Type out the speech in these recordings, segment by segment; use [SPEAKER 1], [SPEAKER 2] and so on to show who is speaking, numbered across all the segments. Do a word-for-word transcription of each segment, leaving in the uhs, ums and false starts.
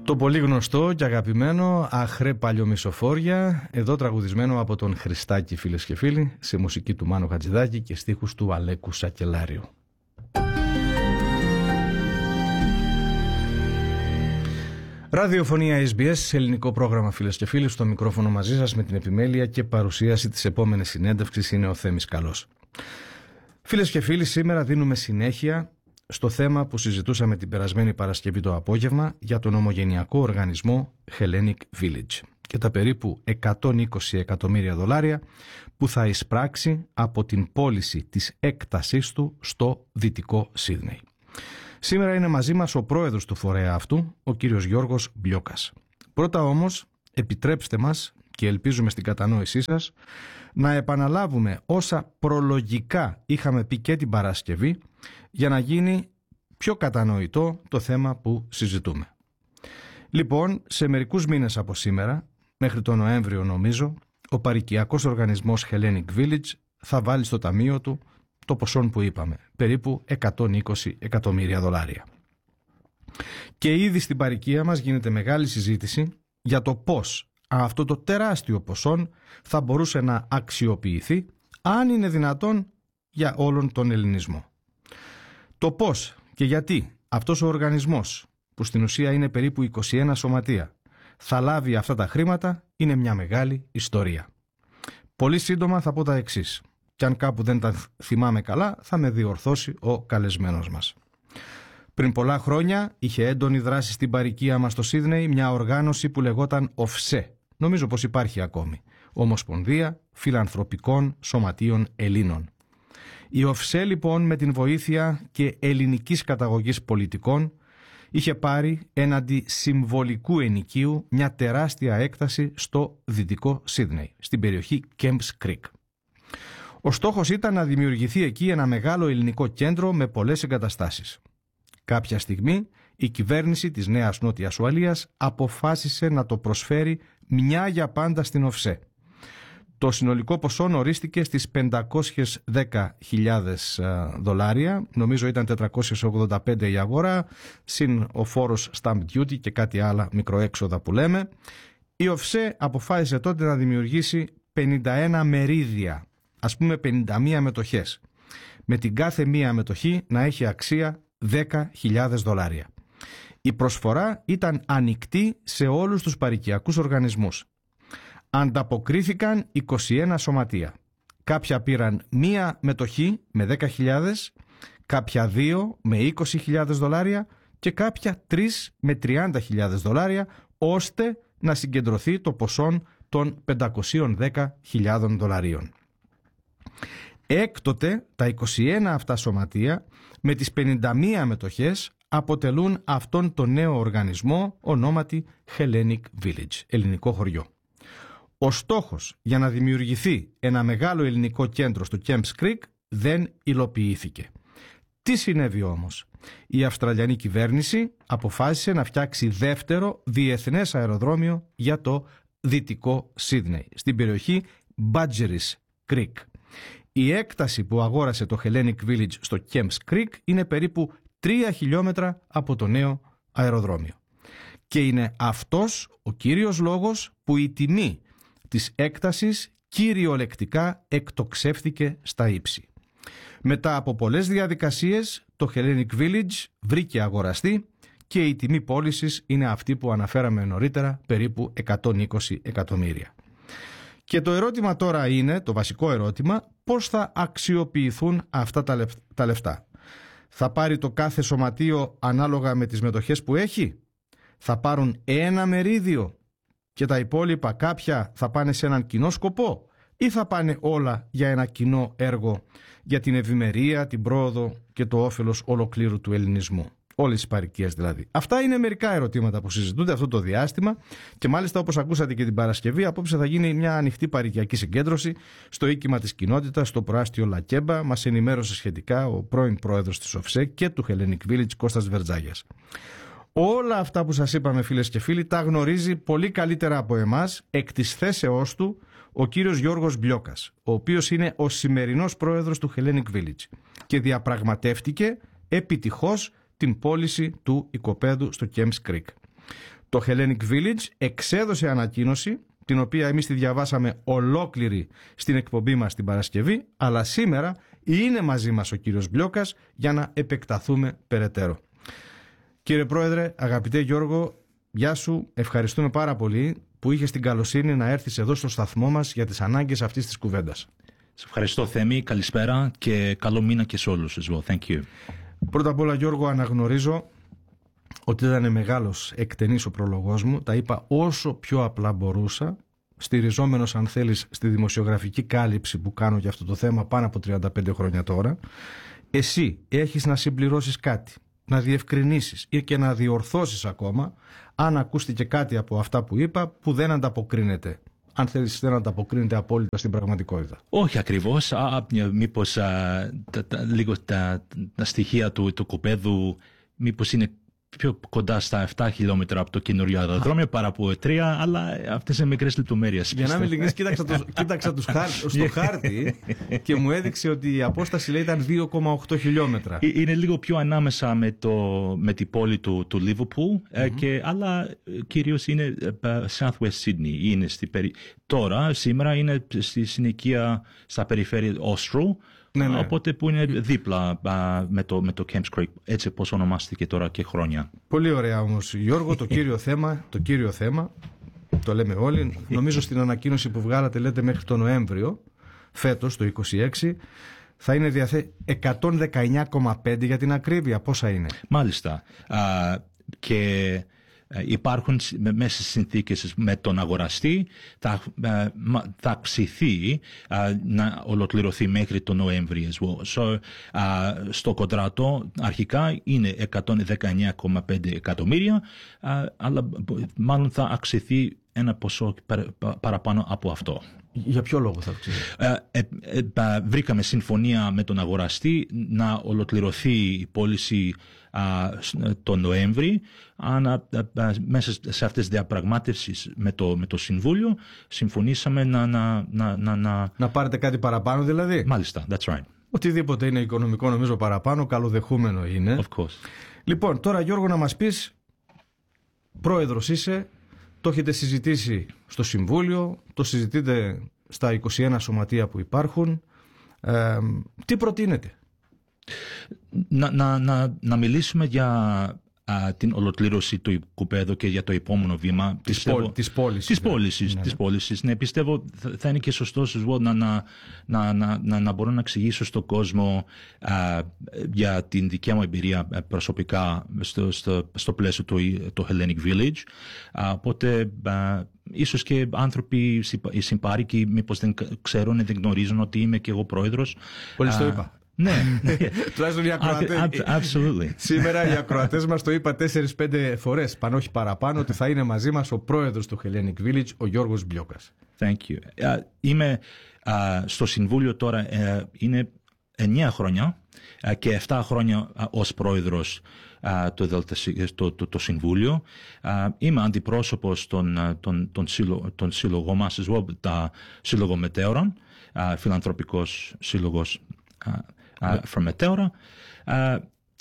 [SPEAKER 1] Το πολύ γνωστό και αγαπημένο «Αχρέ παλιομισοφόρια», εδώ τραγουδισμένο από τον Χριστάκη, φίλες και φίλοι, σε μουσική του Μάνου Χατζηδάκη και στίχους του Αλέκου Σακελάριου. Ραδιοφωνία ες μπι ες, ελληνικό πρόγραμμα, φίλες και φίλοι. Στο μικρόφωνο μαζί σας με την επιμέλεια και παρουσίαση της επόμενης συνέντευξης είναι ο Θέμης Καλός. Φίλες και φίλοι, σήμερα δίνουμε συνέχεια στο θέμα που συζητούσαμε την περασμένη Παρασκευή το απόγευμα για τον ομογενειακό οργανισμό Hellenic Village και τα περίπου εκατόν είκοσι εκατομμύρια δολάρια που θα εισπράξει από την πώληση της έκτασής του στο Δυτικό Σίδνεϊ. Σήμερα είναι μαζί μας ο πρόεδρος του φορέα αυτού, ο κύριος Γιώργος Μπλιόκας. Πρώτα όμως, επιτρέψτε μας, και ελπίζουμε στην κατανόησή σας, να επαναλάβουμε όσα προλογικά είχαμε πει και την Παρασκευή για να γίνει πιο κατανοητό το θέμα που συζητούμε. Λοιπόν, σε μερικούς μήνες από σήμερα, μέχρι τον Νοέμβριο νομίζω, ο παροικιακός οργανισμός Hellenic Village θα βάλει στο ταμείο του το ποσό που είπαμε, περίπου εκατόν είκοσι εκατομμύρια δολάρια. Και ήδη στην παροικία μας γίνεται μεγάλη συζήτηση για το πώς αυτό το τεράστιο ποσό θα μπορούσε να αξιοποιηθεί, αν είναι δυνατόν, για όλον τον ελληνισμό. Το πώς και γιατί αυτός ο οργανισμός, που στην ουσία είναι περίπου είκοσι ένα σωματεία, θα λάβει αυτά τα χρήματα είναι μια μεγάλη ιστορία. Πολύ σύντομα θα πω τα εξής. Και αν κάπου δεν τα θυμάμαι καλά, θα με διορθώσει ο καλεσμένος μας. Πριν πολλά χρόνια είχε έντονη δράση στην παροικία μας στο Σίδνεϊ μια οργάνωση που λεγόταν ΟΦΣΕ. Νομίζω πως υπάρχει ακόμη. Ομοσπονδία Φιλανθρωπικών Σωματείων Ελλήνων. Η ΟΦΣΕ λοιπόν, με την βοήθεια και ελληνικής καταγωγής πολιτικών, είχε πάρει έναντι συμβολικού ενοικίου μια τεράστια έκταση στο Δυτικό Σίδνεϊ, στην περιοχή Kemps Creek. Ο στόχος ήταν να δημιουργηθεί εκεί ένα μεγάλο ελληνικό κέντρο με πολλές εγκαταστάσεις. Κάποια στιγμή η κυβέρνηση της Νέας Νότιας Ουαλίας αποφάσισε να το προσφέρει μια για πάντα στην ΟΦΣΕ. Το συνολικό ποσό ορίστηκε στις πεντακόσιες δέκα χιλιάδες δολάρια, νομίζω ήταν τετρακόσιες ογδόντα πέντε η αγορά, συν ο φόρος stamp duty και κάτι άλλα μικροέξοδα που λέμε. Η ΟΦΣΕ αποφάσισε τότε να δημιουργήσει πενήντα ένα μερίδια, ας πούμε πενήντα μία μετοχές, με την κάθε μία μετοχή να έχει αξία δέκα χιλιάδες δολάρια. Η προσφορά ήταν ανοιχτή σε όλους τους παροικιακούς οργανισμούς. Ανταποκρίθηκαν είκοσι ένα σωματεία. Κάποια πήραν μία μετοχή με δέκα χιλιάδες, κάποια δύο με είκοσι χιλιάδες δολάρια και κάποια τρεις με τριάντα χιλιάδες δολάρια, ώστε να συγκεντρωθεί το ποσό των πεντακόσιες δέκα χιλιάδες δολαρίων. Έκτοτε τα είκοσι ένα αυτά σωματεία με τις πενήντα μία μετοχές αποτελούν αυτόν τον νέο οργανισμό ονόματι Hellenic Village, ελληνικό χωριό. Ο στόχος για να δημιουργηθεί ένα μεγάλο ελληνικό κέντρο στο Kemps Creek δεν υλοποιήθηκε. Τι συνέβη όμως? Η Αυστραλιανή κυβέρνηση αποφάσισε να φτιάξει δεύτερο διεθνές αεροδρόμιο για το Δυτικό Σίδνεϊ, στην περιοχή Badgerys Creek. Η έκταση που αγόρασε το Hellenic Village στο Kemps Creek είναι περίπου τρία χιλιόμετρα από το νέο αεροδρόμιο. Και είναι αυτός ο κύριος λόγος που η τιμή της έκτασης κυριολεκτικά εκτοξεύθηκε στα ύψη. Μετά από πολλές διαδικασίες, το Hellenic Village βρήκε αγοραστή και η τιμή πώλησης είναι αυτή που αναφέραμε νωρίτερα, περίπου εκατόν είκοσι εκατομμύρια. Και το ερώτημα τώρα είναι, το βασικό ερώτημα, πώς θα αξιοποιηθούν αυτά τα λεφτά. Θα πάρει το κάθε σωματείο ανάλογα με τις μετοχές που έχει? Θα πάρουν ένα μερίδιο και τα υπόλοιπα κάποια θα πάνε σε έναν κοινό σκοπό? Ή θα πάνε όλα για ένα κοινό έργο για την ευημερία, την πρόοδο και το όφελος ολοκλήρου του ελληνισμού? Όλες τις παροικίες δηλαδή. Αυτά είναι μερικά ερωτήματα που συζητούνται αυτό το διάστημα και μάλιστα, όπως ακούσατε και την Παρασκευή, απόψε θα γίνει μια ανοιχτή παροικιακή συγκέντρωση στο οίκημα της κοινότητας, στο προάστιο Λακέμπα. Μας ενημέρωσε σχετικά ο πρώην πρόεδρος της ΟΦΣΕ και του Hellenic Village, Κώστας Βερτζάγιας. Όλα αυτά που σας είπαμε, φίλες και φίλοι, τα γνωρίζει πολύ καλύτερα από εμάς, εκ της θέσεώς του, ο κύριος Γιώργος Μπλιόκας, ο οποίος είναι ο σημερινός πρόεδρος του Hellenic Village και διαπραγματεύτηκε επιτυχώς την πώληση του οικοπαίδου στο Kemps Creek. Το Hellenic Village εξέδωσε ανακοίνωση, την οποία εμείς τη διαβάσαμε ολόκληρη στην εκπομπή μας την Παρασκευή, αλλά σήμερα είναι μαζί μας ο κύριος Μπλιόκας για να επεκταθούμε περαιτέρω. Κύριε Πρόεδρε, αγαπητέ Γιώργο, γεια σου, ευχαριστούμε πάρα πολύ που είχες την καλοσύνη να έρθεις εδώ στο σταθμό μας για τις ανάγκες αυτής της κουβέντας.
[SPEAKER 2] Σε ευχαριστώ Θέμη, καλησπέρα και καλό μήνα και σε όλους as well. Thank you.
[SPEAKER 1] Πρώτα απ' όλα Γιώργο, αναγνωρίζω ότι ήταν μεγάλος εκτενής ο προλογός μου, τα είπα όσο πιο απλά μπορούσα, στηριζόμενος αν θέλεις στη δημοσιογραφική κάλυψη που κάνω για αυτό το θέμα πάνω από τριάντα πέντε χρόνια τώρα. Εσύ έχεις να συμπληρώσεις κάτι, να διευκρινίσεις ή και να διορθώσεις ακόμα αν ακούστηκε κάτι από αυτά που είπα που δεν ανταποκρίνεται. Αν θέλεις, δεν ανταποκρίνεται απόλυτα στην πραγματικότητα.
[SPEAKER 2] Όχι ακριβώς. Α, μήπως α, τα, τα, λίγο τα, τα στοιχεία του, του κοπέδου μήπως είναι πιο κοντά στα επτά χιλιόμετρα από το καινούριο αεροδρόμιο παρά από τρία, αλλά αυτές είναι μικρές λεπτομέρειες.
[SPEAKER 1] Για να είμαι ειλικρινής, κοίταξα, το, κοίταξα τους χάρ, στο χάρτη και μου έδειξε ότι η απόσταση λέει ήταν δύο κόμμα οκτώ χιλιόμετρα.
[SPEAKER 2] Είναι λίγο πιο ανάμεσα με, το, με την πόλη του, του Liverpool, mm-hmm. και, αλλά κυρίως είναι Southwest Sydney. Είναι στη περι... Τώρα, σήμερα είναι στη συνοικία στα περιφέρεια Austral. Ναι, ναι. Οπότε που είναι δίπλα α, με, το, με το Kemps Creek, έτσι όπως ονομάστηκε τώρα και χρόνια.
[SPEAKER 1] Πολύ ωραία όμως Γιώργο, το κύριο θέμα, το κύριο θέμα, το λέμε όλοι, νομίζω στην ανακοίνωση που βγάλατε λέτε μέχρι τον Νοέμβριο, φέτος το είκοσι έξι, θα είναι διαθέ... εκατόν δεκαεννιά κόμμα πέντε για την ακρίβεια, πόσα είναι?
[SPEAKER 2] Μάλιστα, α, και... υπάρχουν μέσα στις συνθήκες με τον αγοραστή, θα, θα αυξηθεί να ολοκληρωθεί μέχρι τον Νοέμβριο. So, στο κοντράτο αρχικά είναι εκατόν δεκαεννιά κόμμα πέντε εκατομμύρια, αλλά μάλλον θα αυξηθεί ένα ποσό παραπάνω από αυτό.
[SPEAKER 1] Για ποιο λόγο θα αυξηθεί?
[SPEAKER 2] Ε, ε, ε, βρήκαμε συμφωνία με τον αγοραστή να ολοκληρωθεί η πώληση τον Νοέμβρη. Ανα, α, μέσα σε αυτές τις διαπραγμάτευσεις με το, με το Συμβούλιο συμφωνήσαμε να, να, να, να, να...
[SPEAKER 1] να πάρετε κάτι παραπάνω δηλαδή.
[SPEAKER 2] Μάλιστα, that's right.
[SPEAKER 1] Οτιδήποτε είναι οικονομικό νομίζω παραπάνω καλοδεχούμενο είναι.
[SPEAKER 2] Of course.
[SPEAKER 1] Λοιπόν, τώρα Γιώργο να μας πεις, πρόεδρος είσαι, το έχετε συζητήσει στο Συμβούλιο, το συζητείτε στα είκοσι ένα σωματεία που υπάρχουν. Ε, τι προτείνετε?
[SPEAKER 2] Να, να, να, να μιλήσουμε για α, την ολοκλήρωση του οικοπαίδου και για το επόμενο βήμα
[SPEAKER 1] της, πιστεύω, πόλη, της πώλησης.
[SPEAKER 2] Της πώλησης, ναι. Της πώλησης. Ναι, πιστεύω θα, θα είναι και σωστό να, να, να, να, να, να μπορώ να εξηγήσω στον κόσμο α, για την δικιά μου εμπειρία προσωπικά στο, στο, στο πλαίσιο του το Hellenic Village. Α, οπότε α, ίσως και άνθρωποι, οι συμπάρικοι μήπως δεν ξέρουν, δεν γνωρίζουν ότι είμαι και εγώ πρόεδρος.
[SPEAKER 1] Πολύ το είπα.
[SPEAKER 2] Ναι,
[SPEAKER 1] τουλάχιστον οι ακροατές.
[SPEAKER 2] Absolutely.
[SPEAKER 1] Σήμερα οι ακροατές μας το είπα τέσσερις πέντε φορές, πάνω όχι παραπάνω, ότι θα είναι μαζί μας ο πρόεδρος του Hellenic Village, ο Γιώργος Μπλιόκας.
[SPEAKER 2] Thank you. Uh, είμαι uh, στο Συμβούλιο τώρα, uh, είναι εννιά χρόνια uh, και επτά χρόνια uh, ως πρόεδρος uh, το, το, το, το Συμβούλιο. Uh, είμαι αντιπρόσωπος των, uh, των, των, σύλλο, των σύλλογων μας, well, τα Σύλλογο Μετέωρων, uh, φιλανθρωπικός σύλλογος uh, uh, from Μετέωρα. Uh,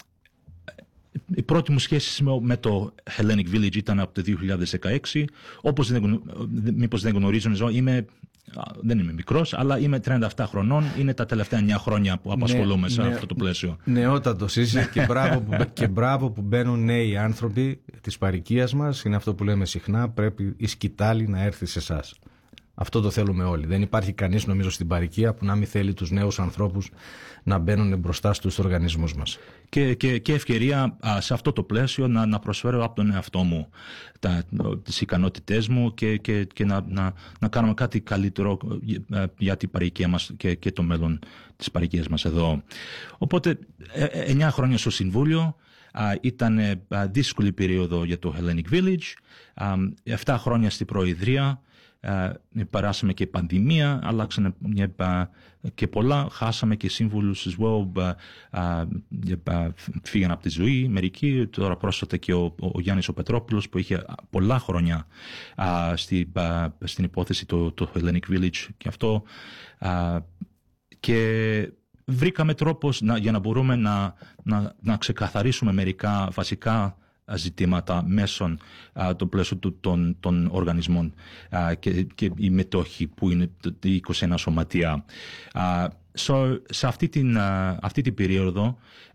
[SPEAKER 2] η πρώτη μου σχέση με το Hellenic Village ήταν από το δύο χιλιάδες δεκαέξι. Όπως δεν, μήπως δεν γνωρίζουν, είμαι, δεν είμαι μικρός, αλλά είμαι τριάντα επτά χρονών. Είναι τα τελευταία εννιά χρόνια που απασχολούμαι ναι, σε ναι, αυτό το πλαίσιο.
[SPEAKER 1] Νεότατος είσαι και, μπράβο που, και μπράβο που μπαίνουν νέοι άνθρωποι της παροικίας μας. Είναι αυτό που λέμε συχνά, πρέπει η σκητάλη να έρθει σε εσάς. Αυτό το θέλουμε όλοι. Δεν υπάρχει κανείς, νομίζω, στην παροικία που να μην θέλει τους νέους ανθρώπους να μπαίνουν μπροστά στους οργανισμούς μας.
[SPEAKER 2] Και, και, και ευκαιρία α, σε αυτό το πλαίσιο να, να προσφέρω από τον εαυτό μου τα, τις ικανότητές μου και, και, και να, να, να κάνουμε κάτι καλύτερο για, για την παροικία μας και, και το μέλλον της παροικίας μας εδώ. Οπότε, εννιά χρόνια στο Συμβούλιο. Uh, ήταν uh, δύσκολη περίοδο για το Hellenic Village, uh, εφτά χρόνια στην Προεδρία, uh, περάσαμε και πανδημία, αλλάξανε uh, και πολλά, χάσαμε και σύμβουλους as well, uh, uh, uh, φύγαν από τη ζωή μερικοί, τώρα πρόσφατα και ο, ο Γιάννης ο Πετρόπουλος που είχε πολλά χρόνια uh, στη, uh, στην υπόθεση το, το Hellenic Village και αυτό, uh, και βρήκαμε τρόπος να, για να μπορούμε να, να, να ξεκαθαρίσουμε μερικά βασικά ζητήματα μέσω το πλαίσιο των, των οργανισμών και, και η μετόχη που είναι είκοσι ένα σωματεία. So, σε αυτή την, αυτή την περίοδο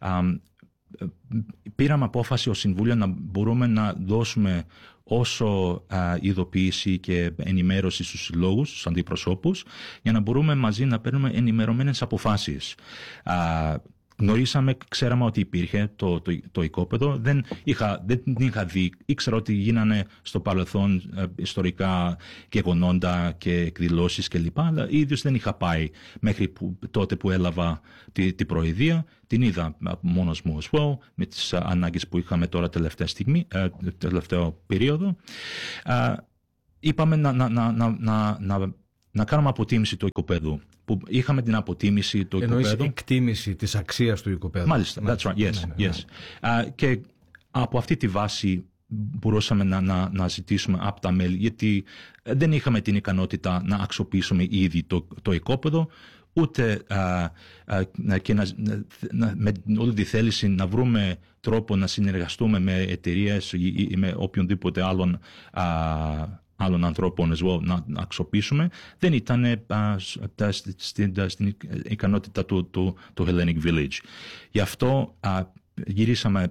[SPEAKER 2] πήραμε απόφαση ως Συμβούλιο να μπορούμε να δώσουμε όσο α, ειδοποίηση και ενημέρωση στους συλλόγους, στους αντιπροσώπους, για να μπορούμε μαζί να παίρνουμε ενημερωμένες αποφάσεις. Α, γνωρίσαμε, ξέραμε ότι υπήρχε το, το, το οικόπεδο, δεν είχα, δεν είχα δει, ήξερα ότι γίνανε στο παρελθόν ε, ιστορικά γεγονότα και εκδηλώσεις κλπ. Αλλά ίδιος δεν είχα πάει μέχρι που, τότε που έλαβα την τη προεδρία. Την είδα μόνος μου as well, με τις ανάγκες που είχαμε τώρα τελευταία στιγμή, ε, τελευταίο περίοδο. Ε, είπαμε να, να, να, να, να, να, να κάνουμε αποτίμηση του οικοπαίδου. Που είχαμε την αποτίμηση του
[SPEAKER 1] οικοπαίδου.
[SPEAKER 2] Εννοείς
[SPEAKER 1] εκτίμηση της αξίας του οικοπαίδου.
[SPEAKER 2] Μάλιστα, that's right, yes, ναι, ναι, yes. Ναι. Uh, και από αυτή τη βάση μπορούσαμε να, να, να ζητήσουμε από τα μέλη, γιατί δεν είχαμε την ικανότητα να αξιοποιήσουμε ήδη το, το οικόπεδο, ούτε uh, uh, και να, να, με όλη τη θέληση να βρούμε τρόπο να συνεργαστούμε με εταιρείες ή, ή με οποιονδήποτε άλλον uh, άλλων ανθρώπων as well, να, να αξιοποιήσουμε, δεν ήταν uh, στην, στην ικανότητα του, του, του Hellenic Village. Γι' αυτό uh, γυρίσαμε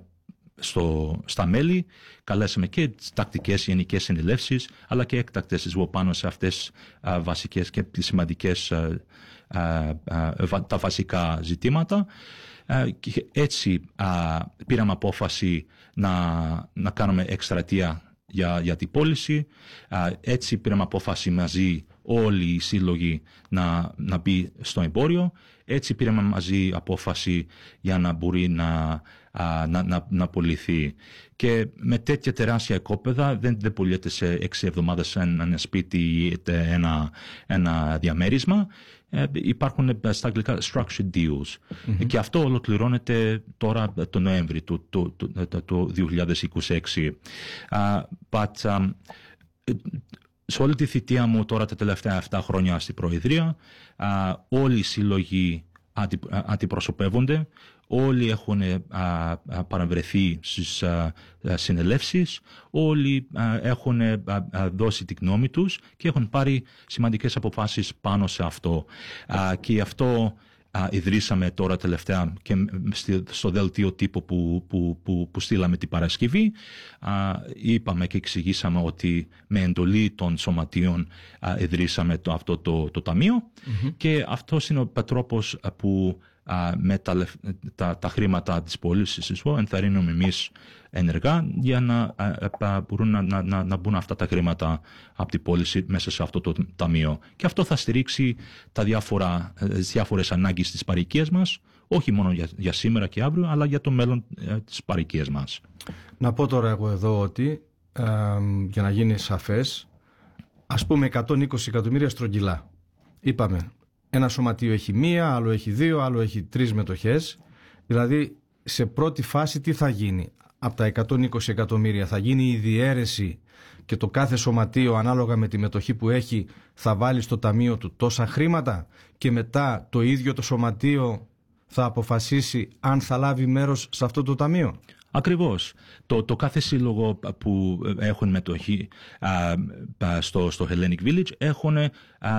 [SPEAKER 2] στο, στα μέλη, καλέσαμε και τις τακτικές γενικές συνελεύσεις, αλλά και έκτακτες as well, πάνω σε αυτές uh, βασικές και σημαντικές uh, uh, uh, τα βασικά ζητήματα. Uh, και έτσι uh, πήραμε απόφαση να, να κάνουμε εκστρατεία Για, για την πώληση. Έτσι πήραμε απόφαση μαζί όλοι οι σύλλογοι να, να μπει στο εμπόριο. Έτσι πήραμε μαζί απόφαση για να μπορεί να, να, να, να πωληθεί. Και με τέτοια τεράστια οικόπεδα δεν, δεν πωλείται σε έξι εβδομάδες ένα σπίτι ή ένα, ένα διαμέρισμα. Ε, υπάρχουν στα αγγλικά structured deals. Mm-hmm. Και αυτό ολοκληρώνεται τώρα το Νοέμβρη του, του, του, του, του δύο χιλιάδες είκοσι έξι. Uh, but, um, σε όλη τη θητεία μου τώρα τα τελευταία επτά χρόνια στην Προεδρία, uh, όλοι οι σύλλογοι αντι, αντιπροσωπεύονται, όλοι έχουν α, α, παραβρεθεί στις α, α, συνελεύσεις, όλοι α, έχουν α, α, δώσει τη γνώμη τους και έχουν πάρει σημαντικές αποφάσεις πάνω σε αυτό. Α, και αυτό α, ιδρύσαμε τώρα τελευταία και στο δελτίο τύπου που, που, που, που στείλαμε την Παρασκευή. Α, είπαμε και εξηγήσαμε ότι με εντολή των σωματείων α, ιδρύσαμε το, αυτό το, το ταμείο mm-hmm. και αυτός είναι ο τρόπος που Uh, με τα, τα, τα χρήματα της πώλησης ενθαρρύνουμε εμείς ενεργά για να uh, uh, μπορούν να, να, να, να μπουν αυτά τα χρήματα από την πώληση μέσα σε αυτό το ταμείο. Και αυτό θα στηρίξει τα διάφορα, τις διάφορες ανάγκες της παροικίας μας, όχι μόνο για, για σήμερα και αύριο, αλλά για το μέλλον uh, της παροικίας μας.
[SPEAKER 1] Να πω τώρα εγώ εδώ ότι, ε, για να γίνει σαφές, ας πούμε εκατόν είκοσι εκατομμύρια στρογγυλά. Είπαμε, ένα σωματείο έχει μία, άλλο έχει δύο, άλλο έχει τρεις μετοχές. Δηλαδή, σε πρώτη φάση τι θα γίνει? Από τα εκατόν είκοσι εκατομμύρια θα γίνει η διαίρεση και το κάθε σωματείο ανάλογα με τη μετοχή που έχει θα βάλει στο ταμείο του τόσα χρήματα και μετά το ίδιο το σωματείο θα αποφασίσει αν θα λάβει μέρος σε αυτό το ταμείο.
[SPEAKER 2] Ακριβώς. Το, το κάθε σύλλογο που έχουν μετοχή α, στο, στο Hellenic Village έχουν α,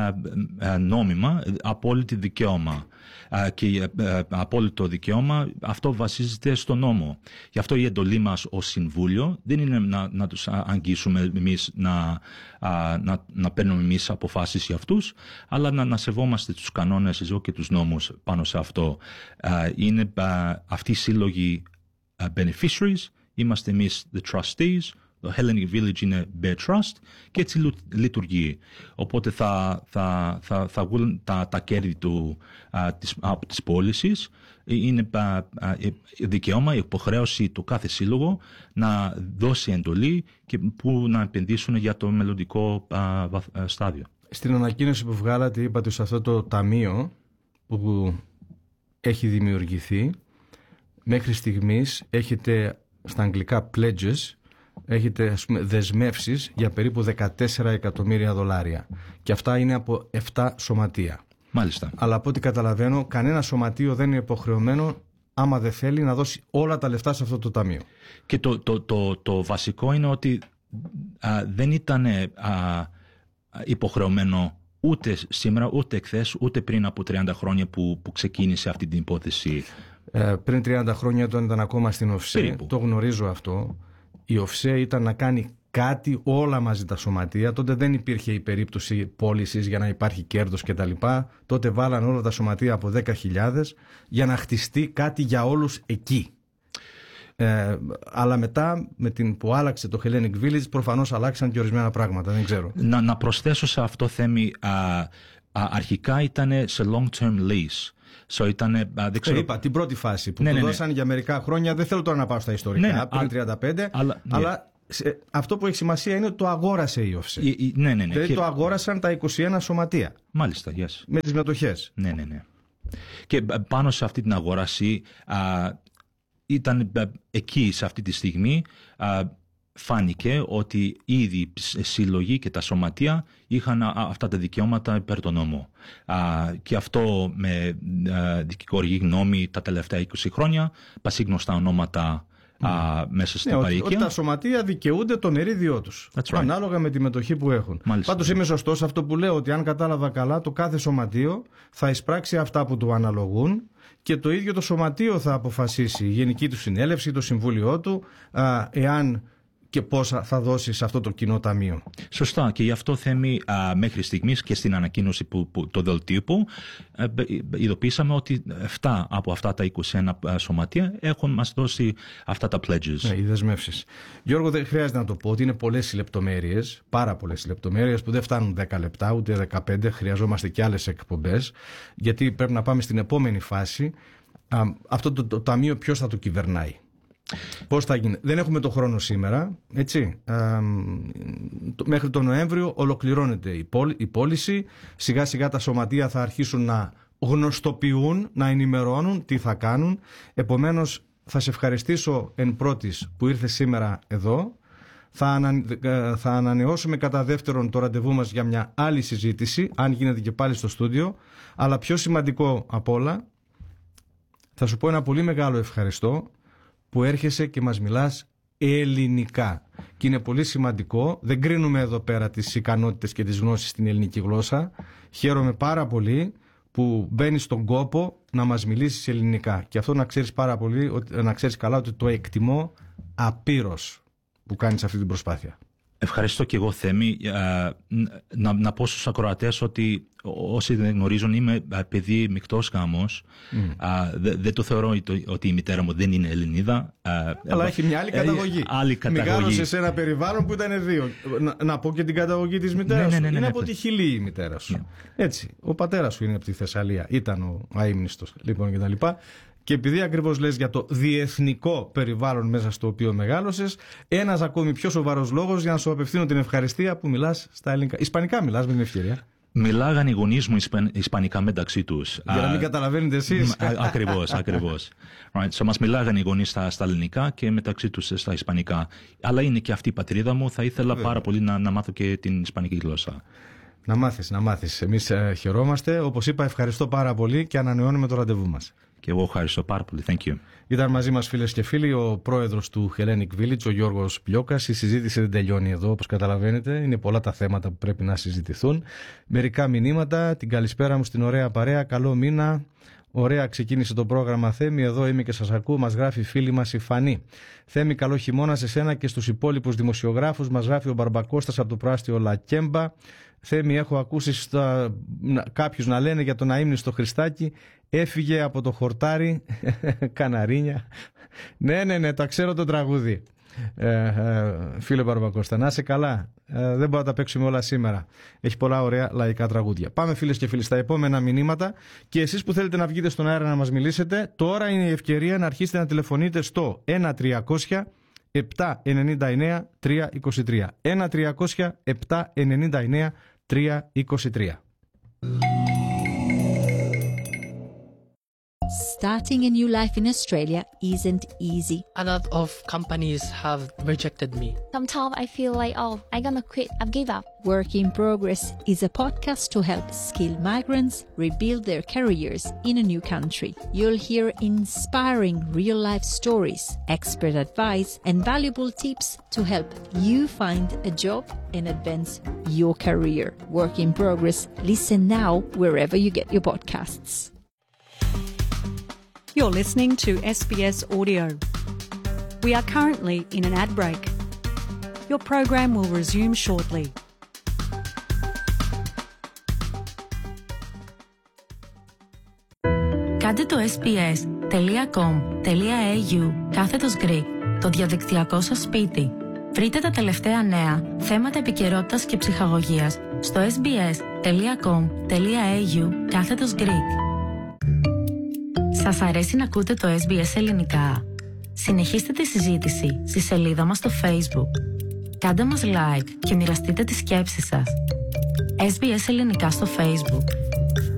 [SPEAKER 2] α, νόμιμα, απόλυτο δικαίωμα. Α, και α, απόλυτο δικαίωμα αυτό βασίζεται στο νόμο. Γι' αυτό η εντολή μας ως Συμβούλιο δεν είναι να, να τους αγγίσουμε εμείς, να, α, να, να παίρνουμε εμείς αποφάσεις για αυτούς, αλλά να, να σεβόμαστε τους κανόνες εδώ και τους νόμους πάνω σε αυτό. Α, είναι α, αυτοί οι σύλλογοι Uh, beneficiaries, είμαστε εμείς the trustees, το Hellenic Village είναι Bear Trust και έτσι λειτουργεί. Οπότε θα, θα, θα, θα βγουν τα, τα κέρδη του, uh, της, από τις πώλησης. Είναι uh, uh, δικαίωμα, η υποχρέωση του κάθε σύλλογο να δώσει εντολή και που να επενδύσουν για το μελλοντικό uh, στάδιο.
[SPEAKER 1] Στην ανακοίνωση που βγάλατε είπατε σε αυτό το ταμείο που έχει δημιουργηθεί, μέχρι στιγμής έχετε στα αγγλικά pledges, έχετε ας πούμε δεσμεύσεις για περίπου δεκατέσσερα εκατομμύρια δολάρια και αυτά είναι από επτά σωματεία.
[SPEAKER 2] Μάλιστα.
[SPEAKER 1] Αλλά από ό,τι καταλαβαίνω κανένα σωματείο δεν είναι υποχρεωμένο άμα δεν θέλει να δώσει όλα τα λεφτά σε αυτό το ταμείο.
[SPEAKER 2] Και το, το, το, το βασικό είναι ότι α, δεν ήταν α, υποχρεωμένο ούτε σήμερα, ούτε εχθές, ούτε πριν από τριάντα χρόνια που, που ξεκίνησε αυτή την υπόθεση.
[SPEAKER 1] Ε, πριν τριάντα χρόνια, όταν ήταν ακόμα στην ΟΦΣΕ,
[SPEAKER 2] Περίπου.
[SPEAKER 1] το γνωρίζω αυτό, η ΟΦΣΕ ήταν να κάνει κάτι όλα μαζί τα σωματεία. Τότε δεν υπήρχε η περίπτωση πώλησης για να υπάρχει κέρδος κτλ. Τότε βάλαν όλα τα σωματεία από δέκα χιλιάδες για να χτιστεί κάτι για όλους εκεί. Ε, αλλά μετά, με την που άλλαξε το Hellenic Village, προφανώς αλλάξαν και ορισμένα πράγματα. Δεν ξέρω.
[SPEAKER 2] Να, να προσθέσω σε αυτό, Θέμη, α, α, αρχικά ήταν σε long-term lease. So ήταν, α, δεν ξέρω...
[SPEAKER 1] Ε, είπα, την πρώτη φάση που
[SPEAKER 2] ναι,
[SPEAKER 1] το
[SPEAKER 2] ναι, ναι.
[SPEAKER 1] δώσαν για μερικά χρόνια. Δεν θέλω τώρα να πάω στα ιστορικά,
[SPEAKER 2] ναι, ναι,
[SPEAKER 1] πριν
[SPEAKER 2] α,
[SPEAKER 1] τριάντα πέντε,
[SPEAKER 2] αλλά,
[SPEAKER 1] αλλά
[SPEAKER 2] ναι.
[SPEAKER 1] σε, αυτό που έχει σημασία είναι ότι το αγόρασε η ΟΦΣΕ.
[SPEAKER 2] Η, η, ναι, ναι, ναι.
[SPEAKER 1] Δηλαδή
[SPEAKER 2] Και...
[SPEAKER 1] το αγόρασαν τα είκοσι ένα σωματεία.
[SPEAKER 2] Μάλιστα, yes.
[SPEAKER 1] Με τις μετοχές.
[SPEAKER 2] Ναι, ναι, ναι. Και πάνω σε αυτή την αγόραση α, ήταν α, εκεί, σε αυτή τη στιγμή, α, φάνηκε ότι ήδη οι συλλογοί και τα σωματεία είχαν α, αυτά τα δικαιώματα υπέρ των νόμο. Α, και αυτό με α, δικηγορική γνώμη τα τελευταία είκοσι χρόνια, πασίγνωστα ονόματα α, μέσα στην
[SPEAKER 1] Ναι,
[SPEAKER 2] παροικία.
[SPEAKER 1] ότι, ότι τα σωματεία δικαιούνται το μερίδιό τους.
[SPEAKER 2] Right.
[SPEAKER 1] Ανάλογα με τη μετοχή που έχουν. Πάντως είμαι σωστός σε αυτό που λέω, ότι αν κατάλαβα καλά, το κάθε σωματείο θα εισπράξει αυτά που του αναλογούν και το ίδιο το σωματείο θα αποφασίσει, η Γενική του Συνέλευση, το Συμβούλιο του, α, εάν και πόσα θα δώσει σε αυτό το κοινό ταμείο.
[SPEAKER 2] Σωστά. Και γι' αυτό, Θέμη, α, μέχρι στιγμής και στην ανακοίνωση που, που το δελτίου ε, ειδοποίησαμε ότι επτά από αυτά τα είκοσι ένα σωματεία έχουν μας δώσει αυτά τα pledges.
[SPEAKER 1] Ναι, οι δεσμεύσεις. Γιώργο, δεν χρειάζεται να το πω ότι είναι πολλές οι λεπτομέρειες, πάρα πολλές οι λεπτομέρειες που δεν φτάνουν δέκα λεπτά ούτε δεκαπέντε. Χρειαζόμαστε και άλλες εκπομπές, γιατί πρέπει να πάμε στην επόμενη φάση. Α, αυτό το, το, το ταμείο ποιος θα το κυβερνάει. Πώς θα γίνει. Δεν έχουμε το χρόνο σήμερα, έτσι. Ε, το, μέχρι τον Νοέμβριο ολοκληρώνεται η, πόλη, η πώληση. Σιγά σιγά τα σωματεία θα αρχίσουν να γνωστοποιούν, να ενημερώνουν τι θα κάνουν. Επομένως θα σε ευχαριστήσω εν πρώτης που ήρθε σήμερα εδώ. Θα, ανα, θα ανανεώσουμε κατά δεύτερον το ραντεβού μας για μια άλλη συζήτηση, αν γίνεται και πάλι στο στούντιο. Αλλά πιο σημαντικό απ' όλα, θα σου πω ένα πολύ μεγάλο ευχαριστώ που έρχεσαι και μας μιλάς ελληνικά. Και είναι πολύ σημαντικό, δεν κρίνουμε εδώ πέρα τις ικανότητες και τις γνώσεις στην ελληνική γλώσσα. Χαίρομαι πάρα πολύ που μπαίνεις στον κόπο να μας μιλήσεις ελληνικά. Και αυτό να ξέρεις πάρα πολύ, να ξέρεις καλά ότι το εκτιμώ απείρως που κάνεις αυτή την προσπάθεια.
[SPEAKER 2] Ευχαριστώ και εγώ, Θέμη. Να, να πω στους ακροατές ότι όσοι δεν γνωρίζουν, είμαι παιδί μεικτός γάμος. Mm. Δεν δε το θεωρώ ότι η μητέρα μου δεν είναι Ελληνίδα.
[SPEAKER 1] Αλλά έχει μια άλλη καταγωγή.
[SPEAKER 2] Άλλη καταγωγή.
[SPEAKER 1] Μεγάλωσε σε ένα περιβάλλον που ήταν δύο. Να, να πω και την καταγωγή της μητέρας
[SPEAKER 2] ναι, ναι, ναι,
[SPEAKER 1] σου.
[SPEAKER 2] ναι,
[SPEAKER 1] είναι
[SPEAKER 2] ναι,
[SPEAKER 1] από
[SPEAKER 2] ναι.
[SPEAKER 1] τη Χιλή η μητέρα σου. Yeah. Έτσι. Ο πατέρας σου είναι από τη Θεσσαλία. Ήταν ο αείμνηστος. Λοιπόν, και τα λοιπά. Και επειδή ακριβώς λες για το διεθνικό περιβάλλον μέσα στο οποίο μεγάλωσες, ένας ακόμη πιο σοβαρός λόγος για να σου απευθύνω την ευχαριστία που μιλάς στα ελληνικά. Ισπανικά μιλάς με την ευκαιρία.
[SPEAKER 2] Μιλάγαν οι γονείς μου ισπανικά μεταξύ τους.
[SPEAKER 1] Για να μην καταλαβαίνετε εσείς.
[SPEAKER 2] Ακριβώς, ακριβώς. Right. So, μας μιλάγαν οι γονείς στα, στα ελληνικά και μεταξύ τους στα ισπανικά. Αλλά είναι και αυτή η πατρίδα μου. Θα ήθελα Βέβαια. πάρα πολύ να, να μάθω και την ισπανική γλώσσα.
[SPEAKER 1] Να μάθεις, να μάθεις. Εμείς ε, χαιρόμαστε. Όπως είπα, ευχαριστώ πάρα πολύ και ανανεώνουμε το ραντεβού μας.
[SPEAKER 2] Και εγώ ευχαριστώ πάρα πολύ. Thank you.
[SPEAKER 1] Ήταν μαζί μας, φίλες και φίλοι, ο πρόεδρος του Hellenic Village, ο Γιώργος Πλιόκας. Η συζήτηση δεν τελειώνει εδώ, όπως καταλαβαίνετε. Είναι πολλά τα θέματα που πρέπει να συζητηθούν. Μερικά μηνύματα. Την καλησπέρα μου στην ωραία παρέα. Καλό μήνα. Ωραία, ξεκίνησε το πρόγραμμα, Θέμη. Εδώ είμαι και σας ακούω. Μας γράφει η φίλη μας η Φανή. Θέμη, καλό χειμώνα σε σένα και στους υπόλοιπους δημοσιογράφους. Μας γράφει ο Μπαρμπακώστας από το προάστιο Λακέμπα. Θέμη, έχω ακούσει στα... κάποιους να λένε για τον αείμνηστο Χριστάκη. Έφυγε από το χορτάρι. Καναρίνια. Ναι, ναι, ναι, τα ξέρω το τραγούδι. Ε, ε, φίλε Μπαρμπακώστα, να είσαι καλά. Ε, δεν μπορούμε να τα παίξουμε όλα σήμερα. Έχει πολλά ωραία λαϊκά τραγούδια. Πάμε, φίλες και φίλοι, στα επόμενα μηνύματα. Και εσείς που θέλετε να βγείτε στον αέρα να μας μιλήσετε, τώρα είναι η ευκαιρία να αρχίσετε να τηλεφωνείτε στο ένα τριακόσια επτακόσια ενενήντα εννέα τριακόσια είκοσι τρία. ένα τριακόσια επτακόσια ενενήντα εννέα τριακόσια είκοσι τρία.
[SPEAKER 3] starting a new life in Australia isn't easy.
[SPEAKER 4] A lot of companies have rejected me.
[SPEAKER 5] Sometimes I feel like, oh, I'm gonna quit, I've give up.
[SPEAKER 3] Work in Progress is a podcast to help skilled migrants rebuild their careers in a new country. You'll hear inspiring real-life stories, expert advice, and valuable tips to help you find a job and advance your career. Work in Progress. Listen now wherever you get your podcasts.
[SPEAKER 6] You're listening to S B S Audio. We are currently in an ad break. Your program will resume shortly.
[SPEAKER 7] Κάντε το sbs.com.au κάθετος Greek, το διαδικτυακό σας σπίτι. Βρείτε τα τελευταία νέα, θέματα επικαιρότητας και ψυχαγωγίας στο sbs.com.au κάθετος Greek. Σας αρέσει να ακούτε το ες μπι ες ελληνικά? Συνεχίστε τη συζήτηση στη σελίδα μας στο Facebook. Κάντε μας like και μοιραστείτε τις σκέψεις σας. ες μπι ες ελληνικά στο Facebook